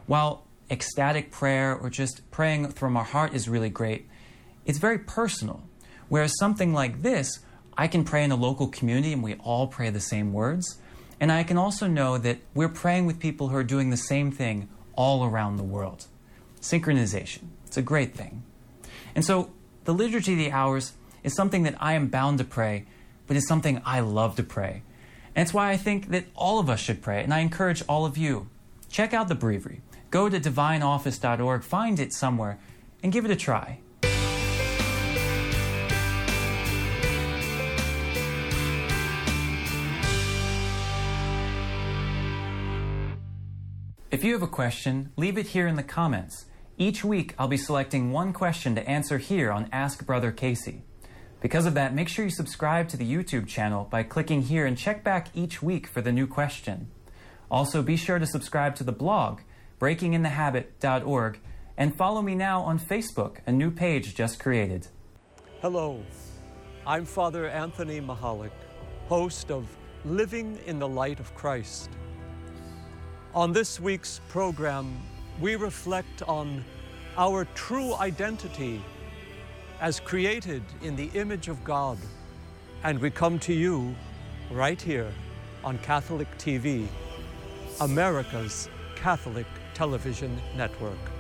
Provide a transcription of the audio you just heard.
While ecstatic prayer or just praying from our heart is really great, it's very personal. Whereas something like this, I can pray in a local community and we all pray the same words. And I can also know that we're praying with people who are doing the same thing all around the world. Synchronization. It's a great thing. And so the Liturgy of the Hours is something that I am bound to pray, but it's something I love to pray. And it's why I think that all of us should pray, and I encourage all of you. Check out the Breviary. Go to divineoffice.org, find it somewhere, and give it a try. If you have a question, leave it here in the comments. Each week, I'll be selecting one question to answer here on Ask Brother Casey. Because of that, make sure you subscribe to the YouTube channel by clicking here and check back each week for the new question. Also, be sure to subscribe to the blog, breakinginthehabit.org, and follow me now on Facebook, a new page just created. Hello, I'm Father Anthony Mahalik, host of Living in the Light of Christ. On this week's program, we reflect on our true identity as created in the image of God. And we come to you right here on Catholic TV, America's Catholic television network.